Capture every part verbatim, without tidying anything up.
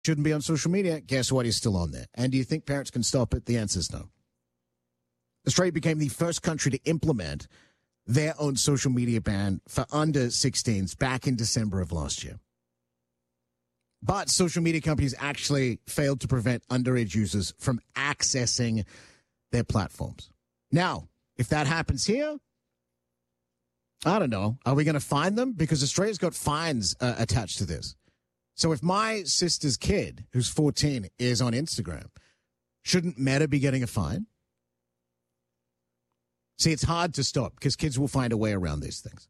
shouldn't be on social media. Guess what? He's still on there. And do you think parents can stop it? The answer is no. Australia became the first country to implement their own social media ban for under sixteens back in December of last year. But social media companies actually failed to prevent underage users from accessing their platforms. Now, if that happens here, I don't know. Are we going to fine them? Because Australia's got fines uh, attached to this. So if my sister's kid, who's fourteen, is on Instagram, shouldn't Meta be getting a fine? See, it's hard to stop because kids will find a way around these things.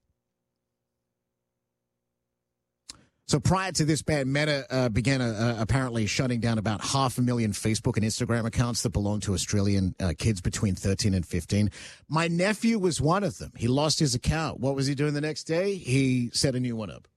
So prior to this ban, Meta uh, began uh, apparently shutting down about half a million Facebook and Instagram accounts that belong to Australian uh, kids between thirteen and fifteen. My nephew was one of them. He lost his account. What was he doing the next day? He set a new one up.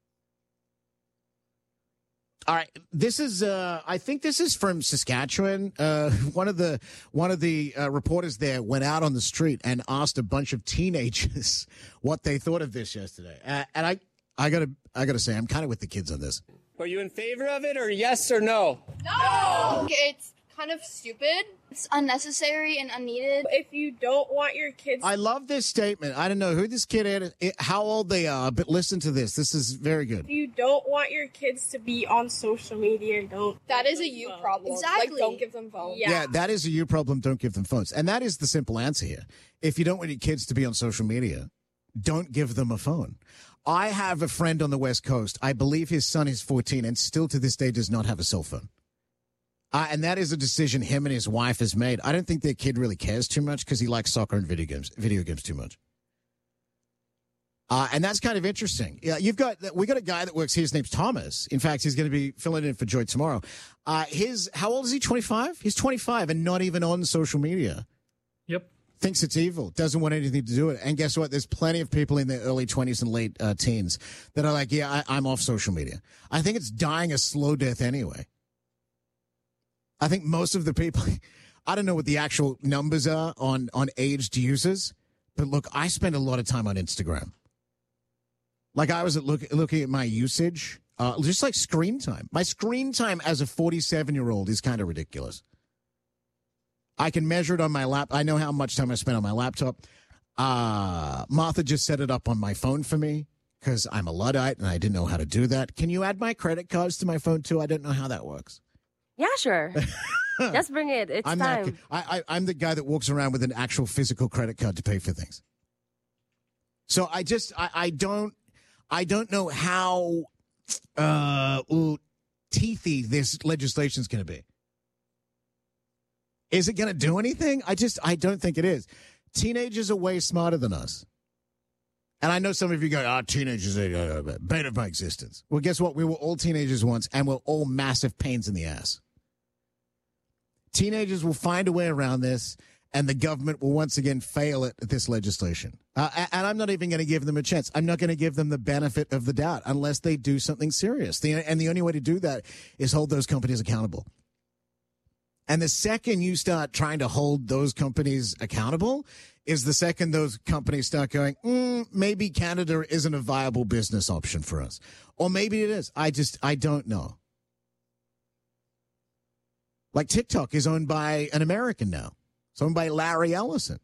All right, this is. Uh, I think this is from Saskatchewan. Uh, one of the one of the uh, reporters there went out on the street and asked a bunch of teenagers what they thought of this yesterday. Uh, and I, I gotta, I gotta say, I'm kind of with the kids on this. Are you in favor of it, or yes or no? No. It's kind of stupid. It's unnecessary and unneeded. If you don't want your kids... I love this statement. I don't know who this kid is, how old they are, but listen to this. This is very good. If you don't want your kids to be on social media, don't... That is a you phone. problem. Exactly. Like, don't give them phones. Yeah. Yeah, that is a you problem. Don't give them phones. And that is the simple answer here. If you don't want your kids to be on social media, don't give them a phone. I have a friend on the West Coast. I believe his son is fourteen and still to this day does not have a cell phone. Uh, and that is a decision him and his wife has made. I don't think their kid really cares too much because he likes soccer and video games, video games too much. Uh, and that's kind of interesting. Yeah, you've got we got a guy that works here. His name's Thomas. In fact, he's going to be filling in for Joy tomorrow. Uh, his how old is he? twenty-five. He's twenty-five and not even on social media. Yep. Thinks it's evil. Doesn't want anything to do with it. And guess what? There's plenty of people in their early twenties and late uh, teens that are like, yeah, I, I'm off social media. I think it's dying a slow death anyway. I think most of the people, I don't know what the actual numbers are on, on aged users, but look, I spend a lot of time on Instagram. Like I was at look, looking at my usage, uh, just like screen time. My screen time as a forty-seven-year-old is kind of ridiculous. I can measure it on my lap. I know how much time I spend on my laptop. Uh, Martha just set it up on my phone for me because I'm a Luddite and I didn't know how to do that. Can you add my credit cards to my phone too? I don't know how that works. Yeah, sure. Just bring it. It's I'm time. Not, I, I, I'm the guy that walks around with an actual physical credit card to pay for things. So I just, I, I don't, I don't know how uh, ooh, teethy this legislation is going to be. Is it going to do anything? I just, I don't think it is. Teenagers are way smarter than us. And I know some of you go, oh, teenagers are uh, bane of my existence. Well, guess what? We were all teenagers once, and we're all massive pains in the ass. Teenagers will find a way around this, and the government will once again fail at this legislation. Uh, and I'm not even going to give them a chance. I'm not going to give them the benefit of the doubt unless they do something serious. The, and the only way to do that is hold those companies accountable. And the second you start trying to hold those companies accountable is the second those companies start going, mm, maybe Canada isn't a viable business option for us. Or maybe it is. I just, I don't know. Like TikTok is owned by an American now. It's owned by Larry Ellison.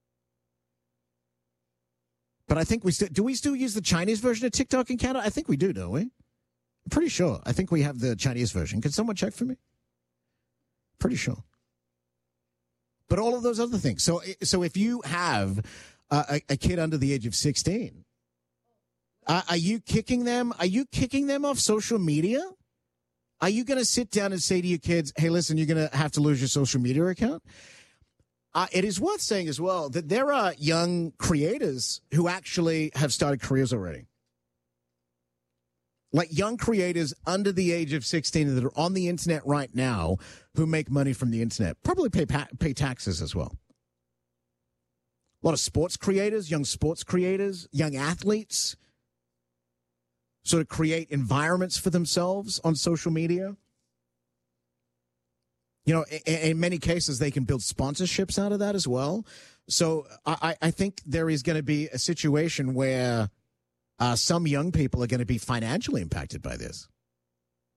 But I think we still, do we still use the Chinese version of TikTok in Canada? I think we do, don't we? I'm pretty sure. I think we have the Chinese version. Can someone check for me? Pretty sure. But all of those other things. So, so if you have a, a kid under the age of sixteen, uh, are you kicking them? Are you kicking them off social media? Are you going to sit down and say to your kids, hey, listen, you're going to have to lose your social media account? Uh, it is worth saying as well that there are young creators who actually have started careers already. Like young creators under the age of sixteen that are on the internet right now who make money from the internet, probably pay pay taxes as well. A lot of sports creators, young sports creators, young athletes sort of create environments for themselves on social media. You know, in, in many cases, they can build sponsorships out of that as well. So I, I think there is going to be a situation where uh, some young people are going to be financially impacted by this.